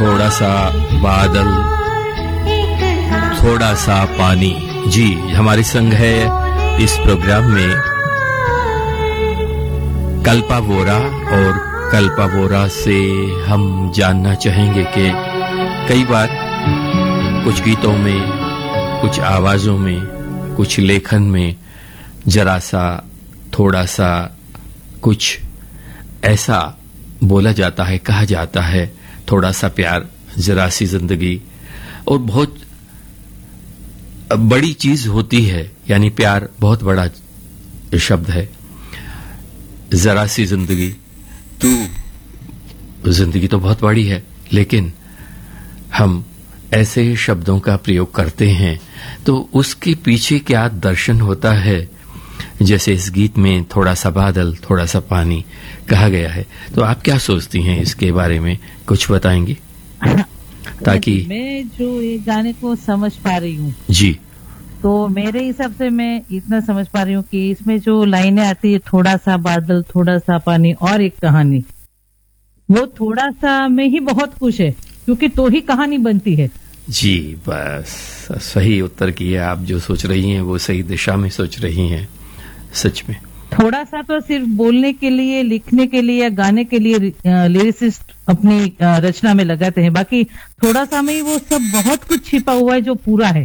थोड़ा सा बादल, थोड़ा सा पानी। जी, हमारे संग है इस प्रोग्राम में कल्पा वोरा, और कल्पा वोरा से हम जानना चाहेंगे कि कई बार कुछ गीतों में, कुछ आवाजों में, कुछ लेखन में जरा सा, थोड़ा सा, कुछ ऐसा बोला जाता है, कहा जाता है, थोड़ा सा प्यार, जरा सी जिंदगी, और बहुत बड़ी चीज होती है। यानी प्यार बहुत बड़ा शब्द है। जरा सी जिंदगी, तो जिंदगी तो बहुत बड़ी है, लेकिन हम ऐसे शब्दों का प्रयोग करते हैं तो उसके पीछे क्या दर्शन होता है। जैसे इस गीत में थोड़ा सा बादल, थोड़ा सा पानी कहा गया है, तो आप क्या सोचती हैं इसके बारे में, कुछ बताएंगी? ताकि मैं जो ये गाने को समझ पा रही हूँ जी, तो मेरे हिसाब से मैं इतना समझ पा रही हूँ कि इसमें जो लाइनें आती है, थोड़ा सा बादल, थोड़ा सा पानी और एक कहानी, वो थोड़ा सा में ही बहुत कुछ है, क्योंकि तो ही कहानी बनती है। जी, बस सही उत्तर किया आप। जो सोच रही हैं वो सही दिशा में सोच रही हैं, सच में। थोड़ा सा तो सिर्फ बोलने के लिए, लिखने के लिए या गाने के लिए लिरिसिस्ट अपनी रचना में लगाते हैं, बाकी थोड़ा सा में ही वो सब बहुत कुछ छिपा हुआ है जो पूरा है।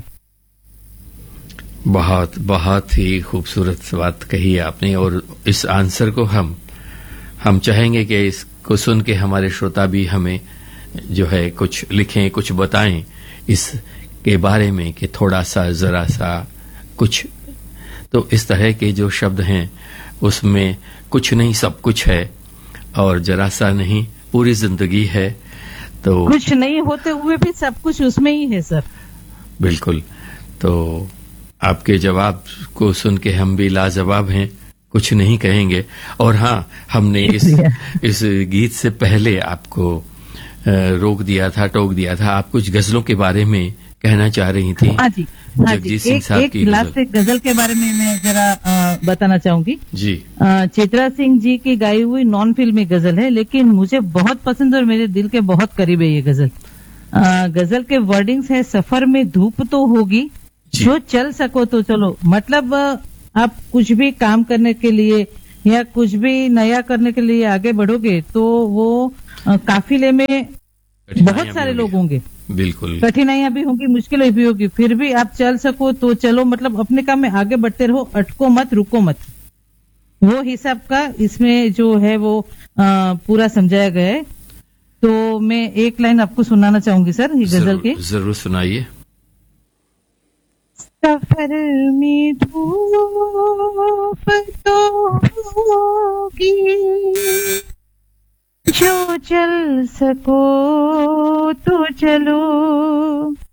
बहुत बहुत ही खूबसूरत बात कही आपने, और इस आंसर को हम चाहेंगे कि इसको सुन के हमारे श्रोता भी हमें जो है कुछ लिखें, कुछ बताएं इसके बारे में कि थोड़ा सा, जरा सा, कुछ। तो इस तरह के जो शब्द हैं उसमें कुछ नहीं सब कुछ है, और जरा सा नहीं पूरी जिंदगी है। तो कुछ नहीं होते हुए भी सब कुछ उसमें ही है सर। बिल्कुल। तो आपके जवाब को सुन के हम भी लाजवाब हैं, कुछ नहीं कहेंगे। और हाँ, हमने इस गीत से पहले आपको रोक दिया था, टोक दिया था। आप कुछ गजलों के बारे में कहना चाह रही थी। हाँ जी, जगजीत सिंह साहब की लास्ट एक गजल के बारे में मैं जरा बताना चाहूंगी जी। चित्रा सिंह जी की गाई हुई नॉन फिल्मी गजल है, लेकिन मुझे बहुत पसंद और मेरे दिल के बहुत करीब है ये गजल। गजल के वर्डिंग्स है, सफर में धूप तो होगी, जो चल सको तो चलो। मतलब आप कुछ भी काम करने के लिए या कुछ भी नया करने के लिए आगे बढ़ोगे तो वो काफिले में बहुत सारे लोग होंगे, बिल्कुल कठिनाइयां भी होंगी, मुश्किलें भी होगी, फिर भी आप चल सको तो चलो। मतलब अपने काम में आगे बढ़ते रहो, अटको मत, रुको मत। वो हिसाब का इसमें जो है वो पूरा समझाया गया है। तो मैं एक लाइन आपको सुनाना चाहूंगी सर, ये गजल की। जरूर सुनाइए। सफर में धूप तो होगी, जो चल सको तो चलो।